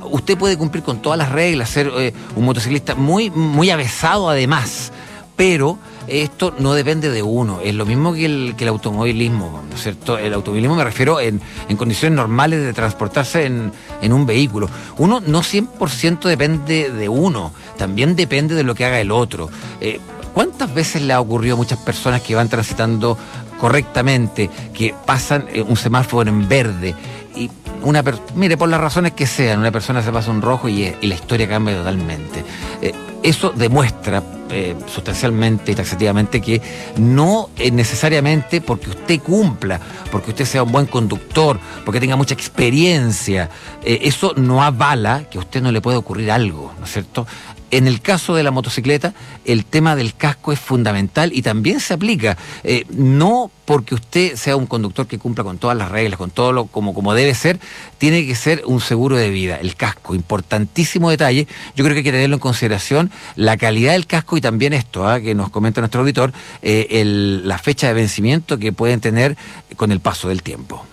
usted puede cumplir con todas las reglas, ser un motociclista muy, muy avesado además, pero esto no depende de uno. Es lo mismo que el automovilismo, ¿no es cierto? El automovilismo me refiero en condiciones normales de transportarse en un vehículo. Uno no 100% depende de uno, también depende de lo que haga el otro. ¿Cuántas veces le ha ocurrido a muchas personas que van transitando correctamente, que pasan un semáforo en verde y mire, por las razones que sean, una persona se pasa un rojo y la historia cambia totalmente? Eso demuestra sustancialmente y taxativamente que no necesariamente porque usted cumpla, porque usted sea un buen conductor, porque tenga mucha experiencia, eso no avala que a usted no le puede ocurrir algo, ¿no es cierto? En el caso de la motocicleta, el tema del casco es fundamental y también se aplica. No porque usted sea un conductor que cumpla con todas las reglas, con todo como debe ser, tiene que ser un seguro de vida. El casco, importantísimo detalle. Yo creo que hay que tenerlo en consideración, la calidad del casco y también esto, que nos comenta nuestro auditor, la fecha de vencimiento que pueden tener con el paso del tiempo.